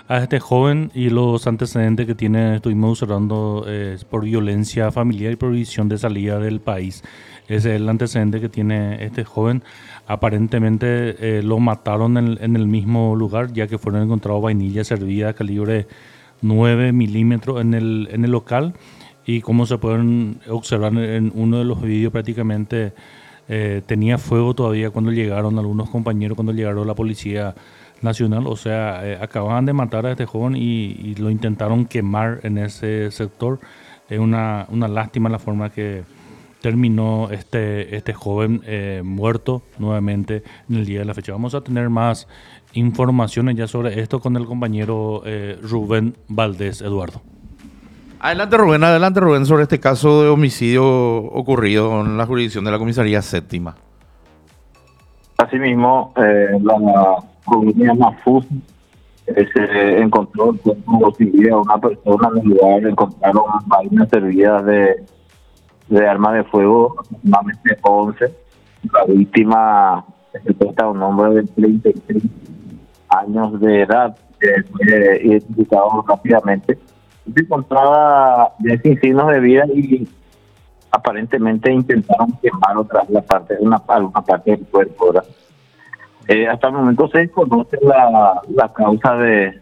a este joven y los antecedentes que tiene. Estuvimos observando por violencia familiar y prohibición de salida del país. Ese es el antecedente que tiene este joven. Aparentemente lo mataron en el mismo lugar, ya que fueron encontrados vainillas servidas calibre 9 milímetros en el local. Y como se pueden observar en uno de los vídeos, prácticamente tenía fuego todavía cuando llegaron algunos compañeros, cuando llegaron la policía nacional. O sea, acababan de matar a este joven y lo intentaron quemar en ese sector. Es una lástima la forma que terminó este joven muerto nuevamente en el día de la fecha. Vamos a tener más informaciones ya sobre esto con el compañero Rubén Valdés, Eduardo. Adelante Rubén, sobre este caso de homicidio ocurrido en la jurisdicción de la Comisaría Séptima. Asimismo, la comunidad Mafuz se encontró el cuerpo sin vida de una persona en el lugar. Encontraron vainas servidas de armas de fuego, aproximadamente 11. La víctima se trata de un hombre de 33 años de edad, que fue identificado rápidamente. Se encontraba ya sin signos de vida y aparentemente intentaron quemar alguna parte del cuerpo, ¿verdad? Hasta el momento se desconoce la causa de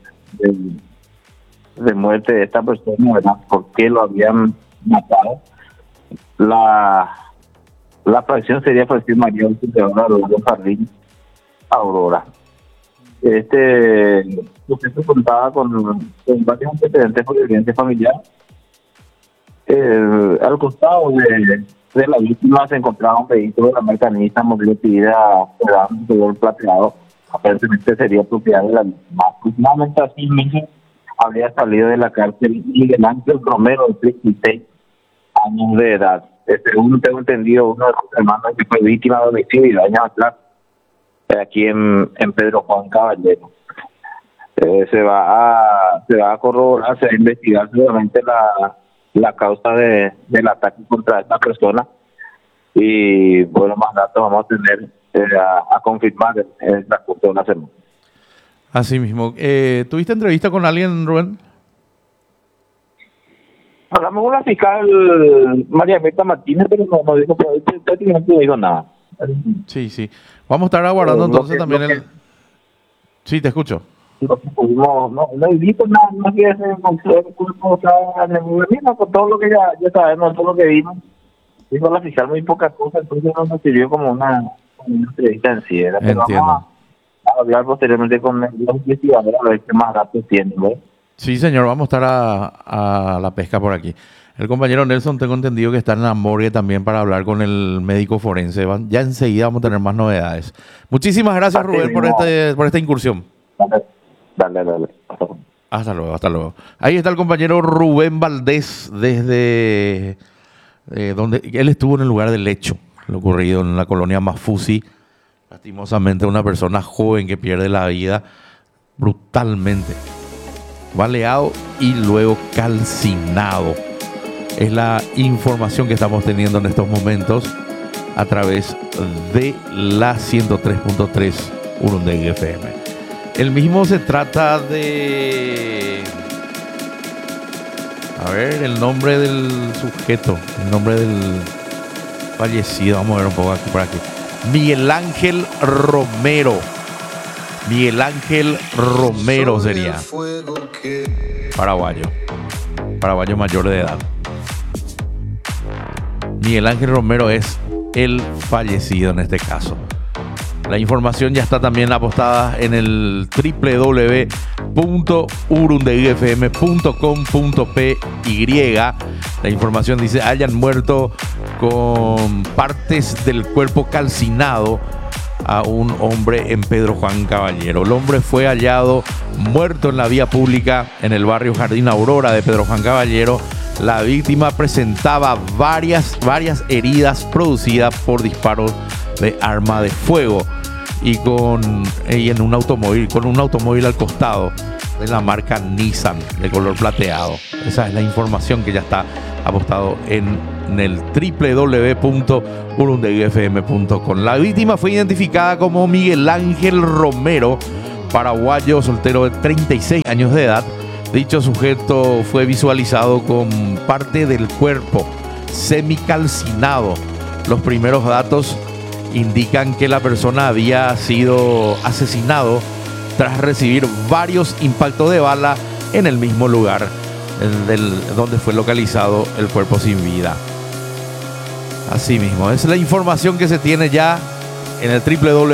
muerte de esta persona, ¿verdad? ¿Por qué lo habían matado? La fracción sería Fracción María Auxiliadora Rodolfo Jardín Aurora. Este sujeto contaba con varios antecedentes por violencia familiar. Al costado de la víctima se encontraba un vehículo de la marca Nissan modelo sedán de color plateado. Aparentemente sería propiedad de la víctima. Aproximadamente así meses habría salido de la cárcel Miguel Ángel Romero, de 36 años de edad. Según tengo entendido, uno de sus hermanos que fue víctima de homicidio años atrás, aquí en Pedro Juan Caballero. Se va a corroborar, se va a investigar seguramente la causa del ataque contra esta persona, y bueno, más datos vamos a tener a confirmar en el transcurso de una semana. Así mismo. ¿Tuviste entrevista con alguien, Rubén? Hablamos con la fiscal María Mirta Martínez, pero no dijo, prácticamente no dijo nada. Sí. Vamos a estar aguardando entonces también Sí, te escucho. No he visto nada más que ese cuerpo en el gobierno, con todo lo que ya sabemos, todo lo que vimos. Dijo la fiscal muy poca cosa, entonces no nos sirvió como una entrevista en sí. Pero vamos a hablar posteriormente con los investigadores a ver qué más datos tienen, ¿no? Sí, señor, vamos a estar a la pesca por aquí. El compañero Nelson, tengo entendido que está en la morgue también para hablar con el médico forense. Ya enseguida vamos a tener más novedades. Muchísimas gracias, Rubén, por esta incursión. Dale. Hasta luego. Ahí está el compañero Rubén Valdés desde donde él estuvo en el lugar del hecho, lo ocurrido en la colonia Mafusi. Lastimosamente una persona joven que pierde la vida brutalmente, baleado y luego calcinado. Es la información que estamos teniendo en estos momentos a través de la 103.3 Urundegui FM. El mismo se trata de... A ver, el nombre del sujeto, el nombre del fallecido. Vamos a ver un poco aquí por aquí. Miguel Ángel Romero. Miguel Ángel Romero sería. Paraguayo mayor de edad. Miguel Ángel Romero es el fallecido en este caso. La información ya está también apostada en el www.urundeguifm.com.py. La información dice: hayan muerto con partes del cuerpo calcinado a un hombre en Pedro Juan Caballero. El hombre fue hallado muerto en la vía pública en el barrio Jardín Aurora de Pedro Juan Caballero. La víctima presentaba varias heridas producidas por disparos de arma de fuego y en un automóvil al costado de la marca Nissan de color plateado. Esa es la información que ya está apostado en el www.urundeguifm.com. La víctima fue identificada como Miguel Ángel Romero, paraguayo soltero de 36 años de edad. Dicho sujeto fue visualizado con parte del cuerpo semicalcinado. Los primeros datos indican que la persona había sido asesinado tras recibir varios impactos de bala en el mismo lugar donde fue localizado el cuerpo sin vida. Así mismo, es la información que se tiene ya en el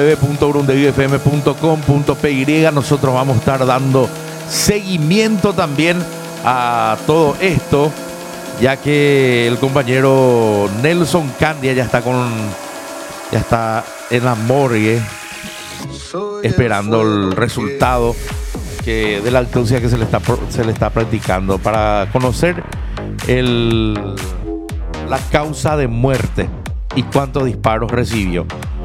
www.urundeviufm.com.py. Nosotros vamos a estar dando seguimiento también a todo esto, ya que el compañero Nelson Candia ya está en la morgue esperando el resultado de la autopsia que se le está practicando para conocer la causa de muerte y cuántos disparos recibió.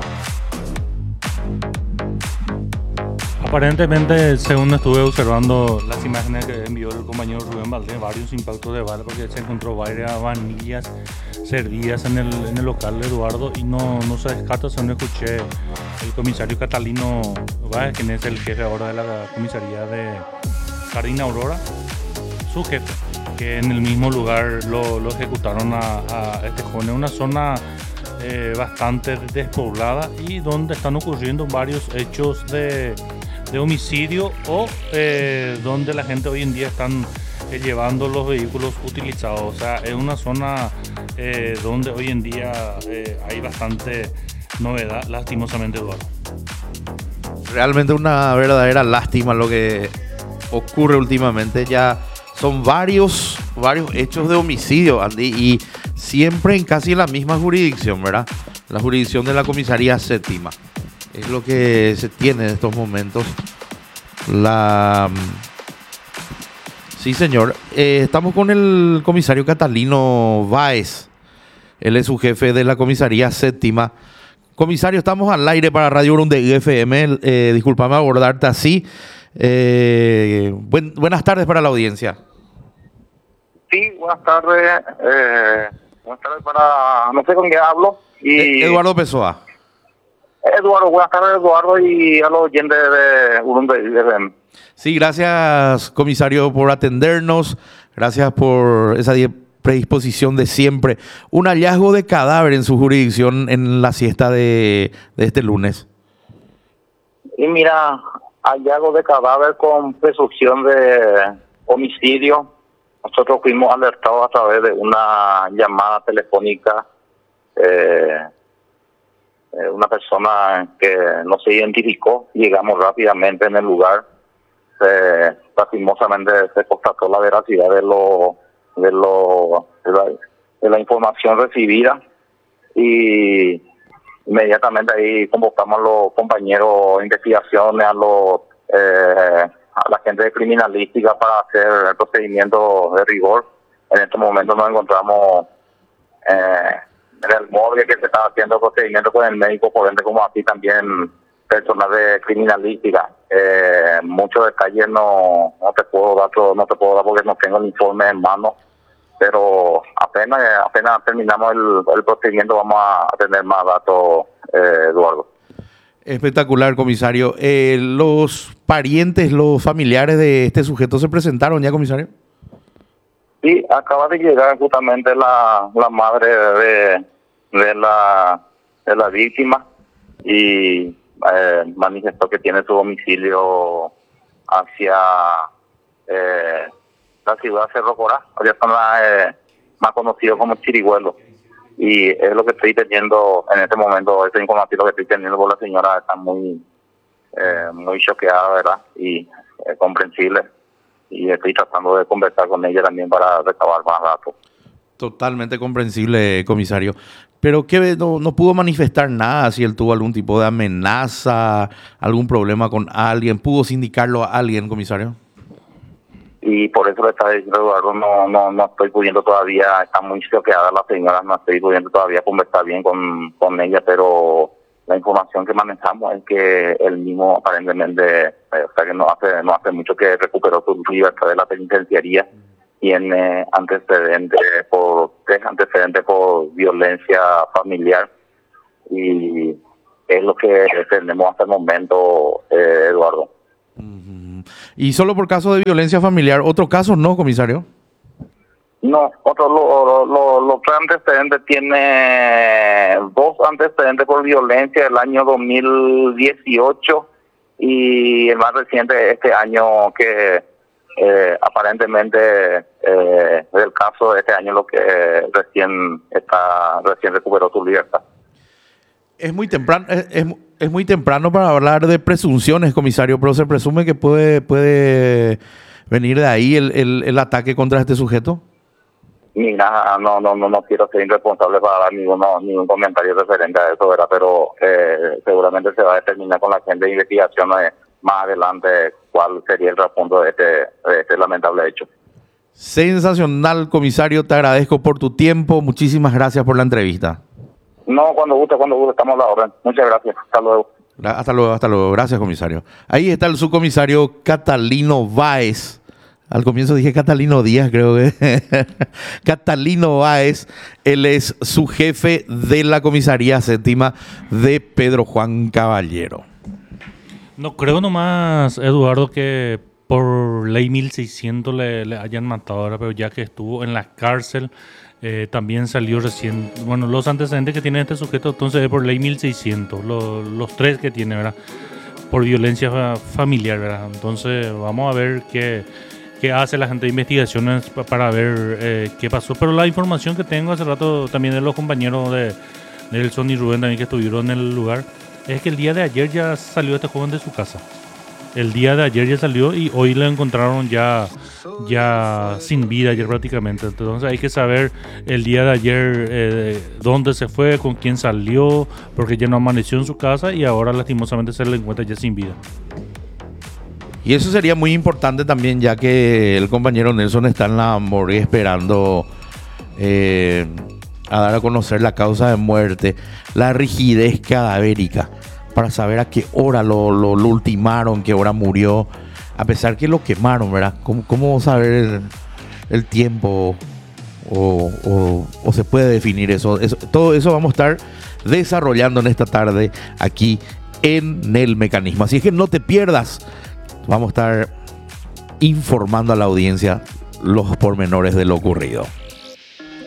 Aparentemente, según estuve observando las imágenes que envió el compañero Rubén Valdés, varios impactos de bala, porque se encontró varias vanillas servidas en el local de Eduardo, y no se descarta, según escuché el comisario Catalino Báez, quien es el jefe ahora de la comisaría de Jardín Aurora, su jefe, que en el mismo lugar lo ejecutaron a este joven en una zona bastante despoblada y donde están ocurriendo varios hechos de homicidio o donde la gente hoy en día están llevando los vehículos utilizados. O sea, es una zona donde hoy en día hay bastante novedad, lastimosamente, Eduardo. Realmente una verdadera lástima lo que ocurre últimamente. Ya son varios hechos de homicidio, Andy, y siempre en casi la misma jurisdicción, ¿verdad? La jurisdicción de la comisaría séptima. Es lo que se tiene en estos momentos. Sí, señor. Estamos con el comisario Catalino Báez. Él es su jefe de la comisaría séptima. Comisario, estamos al aire para Radio Urundeguí FM. Discúlpame abordarte así. Buenas tardes para la audiencia. Sí, buenas tardes. Buenas tardes para... No sé con qué hablo. Eduardo Pessoa. Eduardo, buenas tardes, Eduardo, y a los oyentes de Urundeguí FM. Sí, gracias, comisario, por atendernos. Gracias por esa predisposición de siempre. Un hallazgo de cadáver en su jurisdicción en la siesta de este lunes. Y mira, hallazgo de cadáver con presunción de homicidio. Nosotros fuimos alertados a través de una llamada telefónica. Una persona que no se identificó, llegamos rápidamente en el lugar. Lastimosamente se constató la veracidad de la información recibida, y inmediatamente ahí convocamos a los compañeros de investigación, a la gente de criminalística para hacer el procedimiento de rigor. En este momento nos encontramos en el morgue que se está haciendo el procedimiento con el médico, por ende como así también personal de criminalística. Muchos detalles no te puedo dar porque no tengo el informe en mano, pero apenas terminamos el procedimiento vamos a tener más datos, Eduardo. Espectacular, comisario. ¿Los parientes, los familiares de este sujeto se presentaron ya, comisario? Sí, acaba de llegar justamente la madre de la víctima y manifestó que tiene su domicilio hacia la ciudad de Cerro Corá, más conocido como Chirigüelo. Y es lo que estoy teniendo en este momento, esa información que estoy teniendo por la señora está muy choqueada, ¿verdad? Y comprensible. Y estoy tratando de conversar con ella también para recabar más datos. Totalmente comprensible, comisario. Pero que no pudo manifestar nada, si él tuvo algún tipo de amenaza, algún problema con alguien, ¿pudo sindicarlo a alguien, comisario? Y por eso le está diciendo, Eduardo, no estoy pudiendo todavía, está muy choqueada la señora, no estoy pudiendo todavía conversar bien con ella, pero la información que manejamos es que él mismo aparentemente, o sea que no hace mucho que recuperó su libertad de la penitenciaría, tiene antecedentes por violencia familiar, y es lo que tenemos hasta el momento, Eduardo. Y solo por caso de violencia familiar, ¿otro caso no, comisario? No, los tres antecedentes tiene 2 antecedentes por violencia del año 2018 y el más reciente este año que aparentemente del caso de este año lo que recién recuperó su libertad. Es muy temprano, es muy temprano para hablar de presunciones, comisario, pero se presume que puede venir de ahí el ataque contra este sujeto. Mira, no quiero ser irresponsable para dar ningún comentario referente a eso, ¿verdad? Pero seguramente se va a determinar con la gente de investigación más adelante cuál sería el trasfondo de este lamentable hecho. Sensacional, comisario, te agradezco por tu tiempo, muchísimas gracias por la entrevista. No, cuando guste, estamos a la orden. Muchas gracias, hasta luego. Hasta luego, gracias, comisario. Ahí está el subcomisario Catalino Báez. Al comienzo dije Catalino Díaz, creo que. Catalino Báez, él es su jefe de la comisaría séptima de Pedro Juan Caballero. No creo nomás, Eduardo, que por ley 1600 le hayan matado ahora, pero ya que estuvo en la cárcel, también salió recién. Bueno, los antecedentes que tiene este sujeto, entonces es por ley 1600, los 3 que tiene, ¿verdad? Por violencia familiar, ¿verdad? Entonces vamos a ver qué hace la gente de investigaciones para ver qué pasó. Pero la información que tengo hace rato también de los compañeros de Nelson y Rubén también que estuvieron en el lugar, es que el día de ayer ya salió este joven de su casa. El día de ayer ya salió y hoy lo encontraron ya sin vida ayer prácticamente. Entonces hay que saber el día de ayer dónde se fue, con quién salió, porque ya no amaneció en su casa y ahora lastimosamente se le encuentra ya sin vida. Y eso sería muy importante también, ya que el compañero Nelson está en la morgue esperando a dar a conocer la causa de muerte, la rigidez cadavérica, para saber a qué hora lo ultimaron, qué hora murió, a pesar que lo quemaron, ¿verdad? ¿Cómo saber el tiempo o se puede definir eso? Todo eso vamos a estar desarrollando en esta tarde aquí en El Mecanismo. Así es que no te pierdas. Vamos a estar informando a la audiencia los pormenores de lo ocurrido.